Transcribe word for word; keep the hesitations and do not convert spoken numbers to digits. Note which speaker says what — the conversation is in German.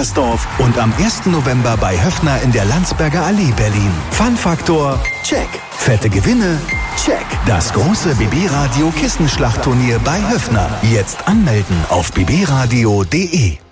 Speaker 1: Neckersdorf und am ersten November bei Höffner in der Landsberger Allee Berlin. Fun-Faktor, check. Fette Gewinne, check. Das große B B-Radio Kissenschlachtturnier bei Höffner. Jetzt anmelden auf b b radio punkt d e.